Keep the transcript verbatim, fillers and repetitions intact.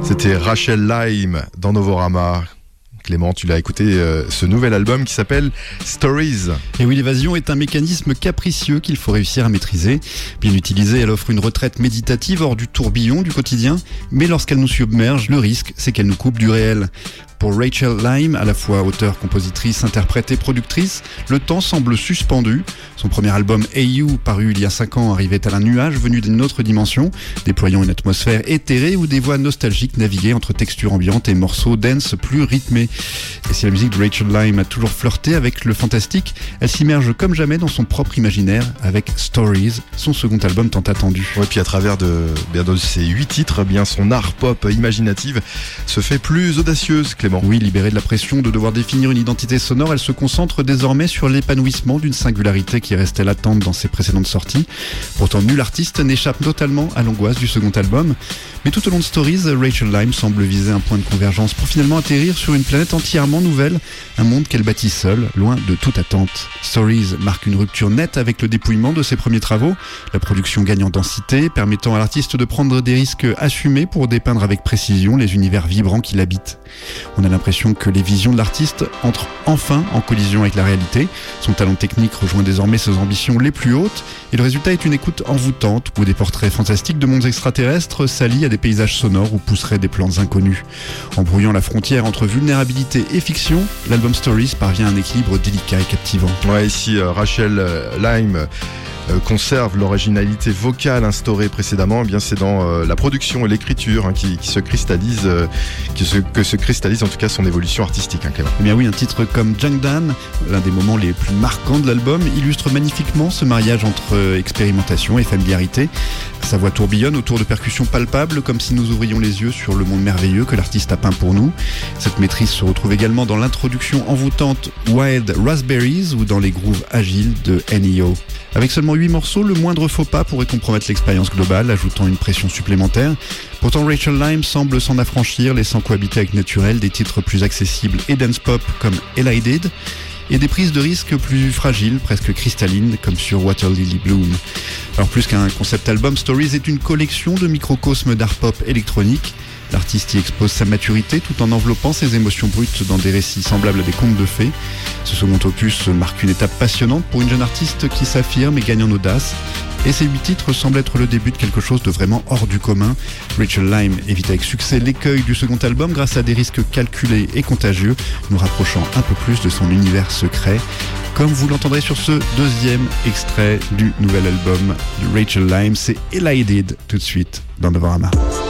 C'était Rachel Lime dans Novorama. Clément, tu l'as écouté, euh, ce nouvel album qui s'appelle Stories. Et oui, l'évasion est un mécanisme capricieux qu'il faut réussir à maîtriser. Bien utilisée, elle offre une retraite méditative hors du tourbillon du quotidien, mais lorsqu'elle nous submerge, le risque, c'est qu'elle nous coupe du réel. Pour Rachel Lime, à la fois auteure, compositrice, interprète et productrice, le temps semble suspendu. Son premier album Hey You, paru il y a cinq ans, arrivait à un nuage venu d'une autre dimension, déployant une atmosphère éthérée où des voix nostalgiques naviguaient entre textures ambiantes et morceaux dance plus rythmés. Et si la musique de Rachel Lime a toujours flirté avec le fantastique, elle s'immerge comme jamais dans son propre imaginaire avec Stories, son second album tant attendu. Ouais, puis à travers de, bien de ces huit titres, bien son art pop imaginative se fait plus audacieuse, Clément. Oui, libérée de la pression de devoir définir une identité sonore, elle se concentre désormais sur l'épanouissement d'une singularité qui restait latente dans ses précédentes sorties. Pourtant, nul artiste n'échappe totalement à l'angoisse du second album. Mais tout au long de Stories, Rachel Lime semble viser un point de convergence pour finalement atterrir sur une planète entièrement nouvelle, un monde qu'elle bâtit seule, loin de toute attente. Stories marque une rupture nette avec le dépouillement de ses premiers travaux. La production gagne en densité, permettant à l'artiste de prendre des risques assumés pour dépeindre avec précision les univers vibrants qui l'habitent. On a l'impression que les visions de l'artiste entrent enfin en collision avec la réalité. Son talent technique rejoint désormais ses ambitions les plus hautes et le résultat est une écoute envoûtante où des portraits fantastiques de mondes extraterrestres s'allient à des paysages sonores où pousseraient des plantes inconnues. En brouillant la frontière entre vulnérabilité et fiction, l'album Stories parvient à un équilibre délicat et captivant. Ouais, ici euh, Rachel Lime euh, conserve l'originalité vocale instaurée précédemment, eh bien c'est dans euh, la production et l'écriture hein, qui, qui se cristallise, euh, qui se, que se cristallise en tout cas son évolution artistique. Hein, Clément. Eh bien oui, un titre comme Jangdan, l'un des moments les plus marquants de l'album, illustre magnifiquement ce mariage entre expérimentation et familiarité. Sa voix tourbillonne autour de percussions palpables, comme si nous ouvrions les yeux sur le monde merveilleux que l'artiste a peint pour nous. Cette maîtrise se retrouve également dans l'introduction envoûtante Wild Raspberries ou dans les grooves agiles de N E O. Avec seulement huit morceaux, le moindre faux pas pourrait compromettre l'expérience globale, ajoutant une pression supplémentaire. Pourtant, Rachel Lime semble s'en affranchir, laissant cohabiter avec naturel des titres plus accessibles et dance pop comme Elided, et des prises de risques plus fragiles, presque cristallines, comme sur Water Lily Bloom. Alors plus qu'un concept album, Stories est une collection de microcosmes d'art pop électronique. L'artiste y expose sa maturité tout en enveloppant ses émotions brutes dans des récits semblables à des contes de fées. Ce second opus marque une étape passionnante pour une jeune artiste qui s'affirme et gagne en audace. Et ces huit titres semblent être le début de quelque chose de vraiment hors du commun. Rachel Lime évite avec succès l'écueil du second album grâce à des risques calculés et contagieux, nous rapprochant un peu plus de son univers secret. Comme vous l'entendrez sur ce deuxième extrait du nouvel album de Rachel Lime, c'est Elided tout de suite dans Novorama.